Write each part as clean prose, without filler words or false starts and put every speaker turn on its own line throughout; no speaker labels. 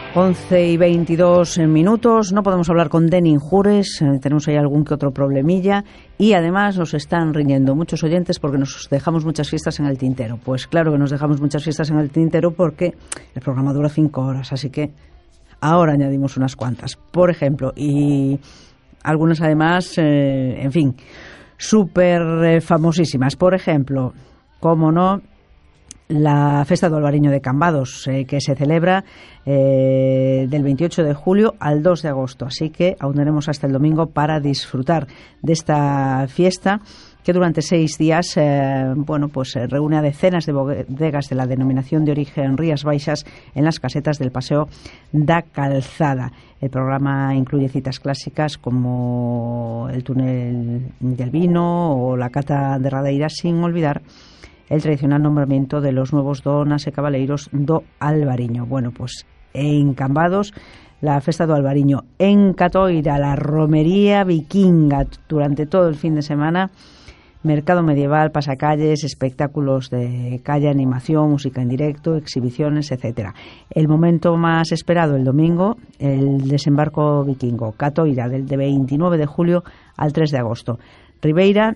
11:22. No podemos hablar con Deni Jures, tenemos ahí algún que otro problemilla y además nos están riñendo muchos oyentes porque nos dejamos muchas fiestas en el tintero. Pues claro que nos dejamos muchas fiestas en el tintero porque el programa dura 5 horas, así que ahora añadimos unas cuantas, por ejemplo, y algunas además, en fin, súper famosísimas. Por ejemplo, cómo no, la Festa do Albariño de Cambados, que se celebra del 28 de julio al 2 de agosto. Así que aún tenemos hasta el domingo para disfrutar de esta fiesta que durante 6 días reúne a decenas de bodegas de la denominación de origen Rías Baixas en las casetas del Paseo da Calzada. El programa incluye citas clásicas como el túnel del vino o la cata de radeiras, sin olvidar el tradicional nombramiento de los nuevos donas e cabaleiros do Albariño. Bueno, pues en Cambados, la Festa do Albariño. En Catoira, la romería vikinga durante todo el fin de semana. Mercado medieval, pasacalles, espectáculos de calle, animación, música en directo, exhibiciones, etcétera. El momento más esperado, el domingo, el desembarco vikingo. Catoira, del 29 de julio al 3 de agosto. Ribeira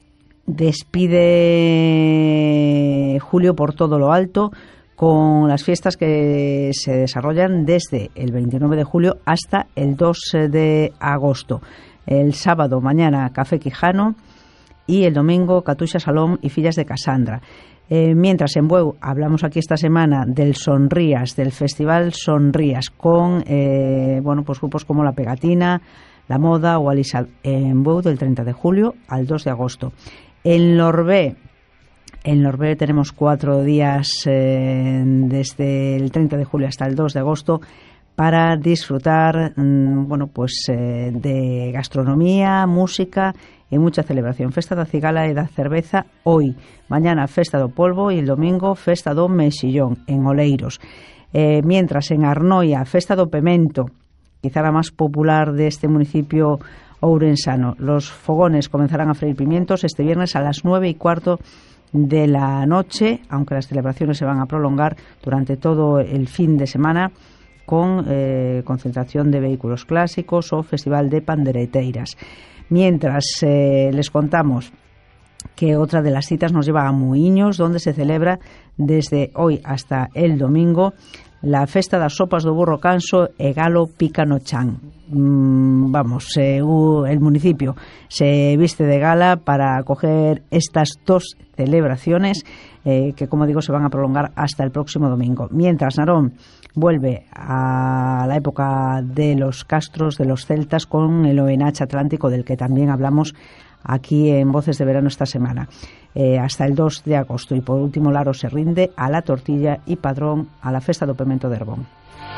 despide julio por todo lo alto con las fiestas que se desarrollan desde el 29 de julio hasta el 2 de agosto. El sábado, mañana, Café Quijano y el domingo, Catuxa Salón y Fillas de Casandra. Mientras en Bueu hablamos aquí esta semana del Sonrías, del Festival Sonrías, con grupos como La Pegatina, La Moda o Alisa, en Bueu del 30 de julio al 2 de agosto. En Lorbé tenemos 4 días desde el 30 de julio hasta el 2 de agosto para disfrutar de gastronomía, música y mucha celebración. Festa da Cigala e da Cerveza hoy, mañana Festa do Polvo y el domingo Festa do Mexillón en Oleiros. Mientras en Arnoia, Festa do Pemento, quizá la más popular de este municipio ourensano. Los fogones comenzarán a freír pimientos este viernes a las 9:15 de la noche, aunque las celebraciones se van a prolongar durante todo el fin de semana con concentración de vehículos clásicos o festival de pandereteiras. Mientras les contamos que otra de las citas nos lleva a Muiños, donde se celebra desde hoy hasta el domingo la Festa das Sopas do Burro Canso e Galo Pícano Chan. El municipio se viste de gala para acoger estas 2 celebraciones que, como digo, se van a prolongar hasta el próximo domingo. Mientras Narón vuelve a la época de los castros, de los celtas, con el ONH Atlántico, del que también hablamos aquí en Voces de Verano esta semana, hasta el 2 de agosto. Y por último, Laro se rinde a la tortilla y Padrón a la Festa do Pemento de Herbón.